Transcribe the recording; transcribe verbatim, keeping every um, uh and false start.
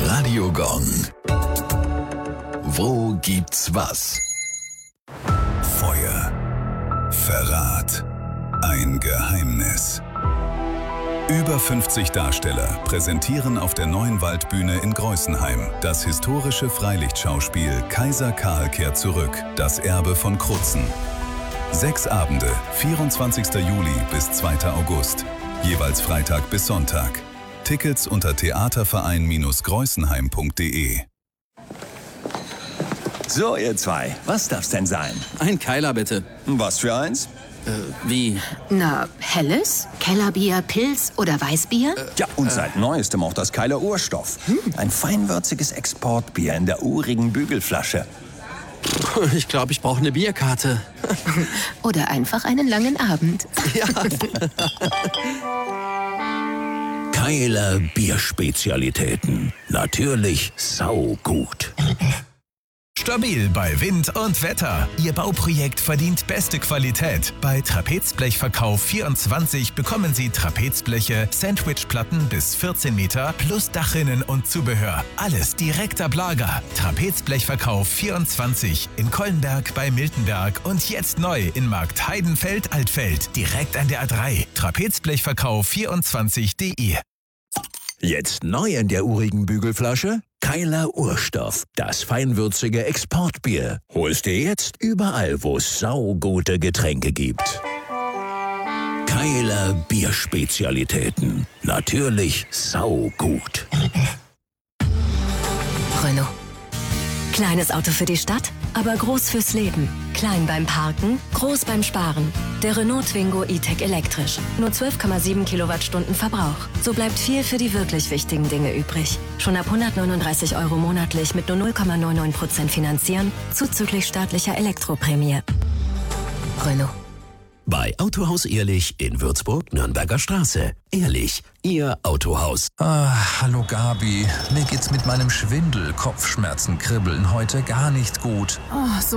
Radio Gong. Wo gibt's was? Feuer, Verrat, ein Geheimnis. Über fünfzig Darsteller präsentieren auf der Neuen Waldbühne in Greußenheim das historische Freilichtschauspiel Kaiser Karl kehrt zurück, das Erbe von Krutzen. Sechs Abende, vierundzwanzigster Juli bis zweiter August. Jeweils Freitag bis Sonntag. Tickets unter theaterverein greußenheim punkt de. So, ihr zwei, was darf's denn sein? Ein Keiler, bitte. Was für eins? Äh, wie? Na, helles? Kellerbier, Pilz oder Weißbier? Äh, ja, und seit Neuestem auch das Keiler Urstoff. Hm. Ein feinwürziges Exportbier in der urigen Bügelflasche. Ich glaube, ich brauche eine Bierkarte. Oder einfach einen langen Abend. Ja. Keiler Bierspezialitäten. Natürlich saugut. Stabil bei Wind und Wetter. Ihr Bauprojekt verdient beste Qualität. Bei Trapezblechverkauf vierundzwanzig bekommen Sie Trapezbleche, Sandwichplatten bis vierzehn Meter plus Dachrinnen und Zubehör. Alles direkt ab Lager. Trapezblechverkauf vierundzwanzig in Kollenberg bei Miltenberg und jetzt neu in Markt Heidenfeld-Altfeld. Direkt an der A drei. Trapezblechverkauf vierundzwanzig punkt de. Jetzt neu in der urigen Bügelflasche? Keiler Urstoff, das feinwürzige Exportbier. Holst dir jetzt überall, wo es saugute Getränke gibt. Keiler Bierspezialitäten. Natürlich saugut. Renault. Kleines Auto für die Stadt, aber groß fürs Leben. Klein beim Parken, groß beim Sparen. Der Renault Twingo E-Tech elektrisch. Nur zwölf Komma sieben Kilowattstunden Verbrauch. So bleibt viel für die wirklich wichtigen Dinge übrig. Schon ab hundertneununddreißig Euro monatlich mit nur null Komma neunundneunzig Prozent finanzieren, zuzüglich staatlicher Elektroprämie. Renault. Bei Autohaus Ehrlich in Würzburg, Nürnberger Straße. Ehrlich, Ihr Autohaus. Ah, hallo Gabi. Mir geht's mit meinem Schwindel, Kopfschmerzen, Kribbeln heute gar nicht gut. Oh, so